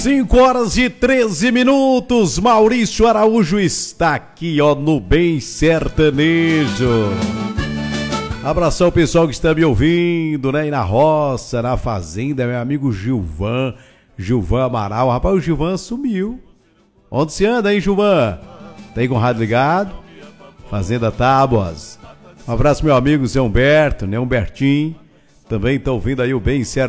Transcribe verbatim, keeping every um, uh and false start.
cinco horas e treze minutos. Maurício Araújo está aqui, ó, no Bem Sertanejo. Abração ao pessoal que está me ouvindo, né? E na roça, na fazenda, meu amigo Gilvan, Gilvan Amaral. Rapaz, o Gilvan sumiu. Onde você anda, hein, Gilvan? Tá aí com o rádio ligado? Fazenda Tábuas. Um abraço, meu amigo Zé Humberto, né? Humbertinho. Também tá ouvindo aí o Bem Sertanejo.